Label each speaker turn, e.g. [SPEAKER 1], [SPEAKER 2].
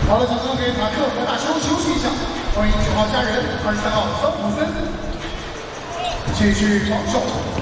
[SPEAKER 1] 好了，掌声给塔克和大修休息一下，欢迎9号家人，23号桑普森继续防守。